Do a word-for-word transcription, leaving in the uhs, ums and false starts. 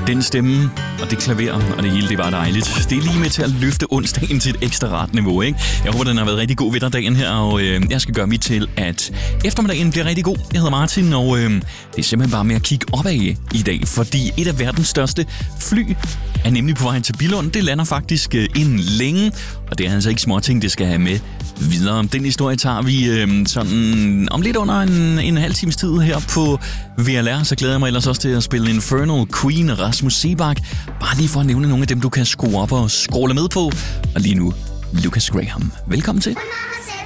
Den stemme og det klaver og det hele, det var dejligt. Det er lige med til at løfte onsdagen til et ekstra rart niveau, ikke? Jeg håber, den har været rigtig god ved dig dagen her, og øh, jeg skal gøre mit til, at eftermiddagen bliver rigtig god. Jeg hedder Martin, og øh, det er simpelthen bare med at kigge opad i dag, fordi et af verdens største fly er nemlig på vej til Billund. Det lander faktisk øh, inden længe, og det er altså ikke småting, det skal have med videre. Den historie tager vi øh, sådan om lidt under en, en halv times tid her på V L R. Så glæder jeg mig ellers også til at spille Infernal, Queen, Rasmus Seebach. Bare lige for at nævne nogle af dem, du kan skrue op og scrolle med på. Og lige nu, Lucas Graham. Velkommen til.